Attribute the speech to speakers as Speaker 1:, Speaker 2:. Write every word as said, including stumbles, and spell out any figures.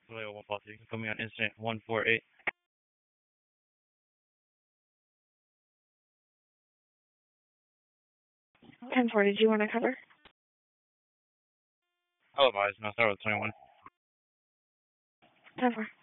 Speaker 1: Toledo one five. You can put me on incident one four eight.
Speaker 2: ten four, did you want to cover?
Speaker 1: Televised, and I'll start with twenty-one.
Speaker 2: ten four.